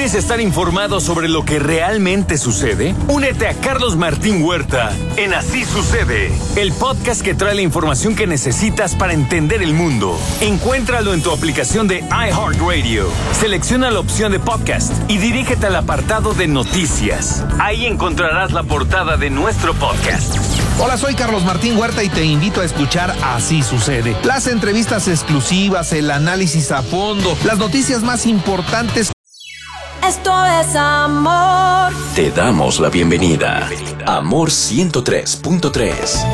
¿Quieres estar informado sobre lo que realmente sucede? Únete a Carlos Martín Huerta en Así Sucede, el podcast que trae la información que necesitas para entender el mundo. Encuéntralo en tu aplicación de iHeartRadio. Selecciona la opción de podcast y dirígete al apartado de noticias. Ahí encontrarás la portada de nuestro podcast. Hola, soy Carlos Martín Huerta y te invito a escuchar Así Sucede. Las entrevistas exclusivas, el análisis a fondo, las noticias más importantes. Esto es amor. Te damos la bienvenida. Amor 103.3.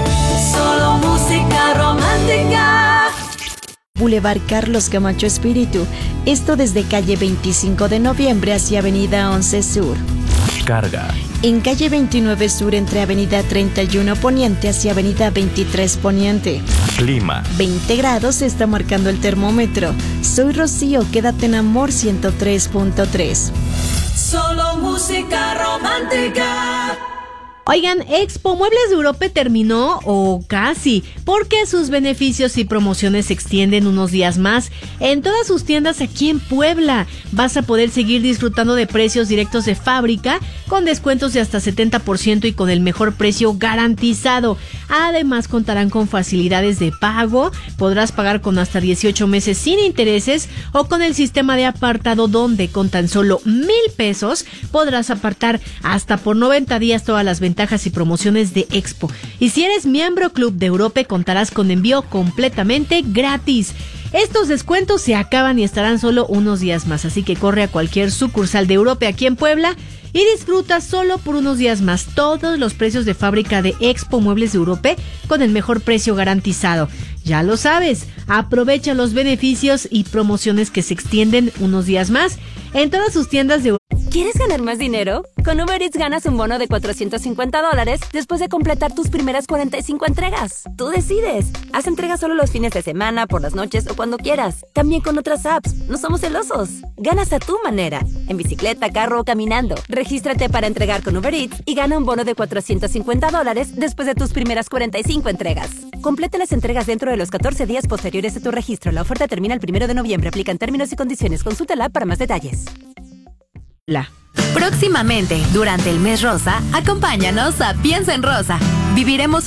Solo música romántica. Boulevard Carlos Camacho Espíritu. Esto desde calle 25 de noviembre hacia avenida 11 Sur. Carga. En calle 29 Sur entre avenida 31 Poniente hacia avenida 23 Poniente. Clima. 20 grados se está marcando el termómetro. Soy Rocío, quédate en Amor 103.3. Solo música romántica. Oigan, Expo Muebles de Europa terminó, o casi, porque sus beneficios y promociones se extienden unos días más en todas sus tiendas aquí en Puebla. Vas a poder seguir disfrutando de precios directos de fábrica, con descuentos de hasta 70% y con el mejor precio garantizado. Además, contarán con facilidades de pago, podrás pagar con hasta 18 meses sin intereses o con el sistema de apartado donde con tan solo 1,000 pesos podrás apartar hasta por 90 días todas las ventajas y promociones de Expo. Y si eres miembro Club de Europa, contarás con envío completamente gratis. Estos descuentos se acaban y estarán solo unos días más, así que corre a cualquier sucursal de Europa aquí en Puebla y disfruta solo por unos días más todos los precios de fábrica de Expo Muebles de Europa con el mejor precio garantizado. Ya lo sabes, aprovecha los beneficios y promociones que se extienden unos días más en todas sus tiendas de Europa. ¿Quieres ganar más dinero? Con Uber Eats ganas un bono de $450 después de completar tus primeras 45 entregas. Tú decides. Haz entregas solo los fines de semana, por las noches o cuando quieras. También con otras apps. No somos celosos. Ganas a tu manera. En bicicleta, carro o caminando. Regístrate para entregar con Uber Eats y gana un bono de $450 después de tus primeras 45 entregas. Completa las entregas dentro de los 14 días posteriores a tu registro. La oferta termina el 1 de noviembre. Aplican términos y condiciones. Consulta la app para más detalles. Próximamente, durante el mes rosa, acompáñanos a Piensa en Rosa. Viviremos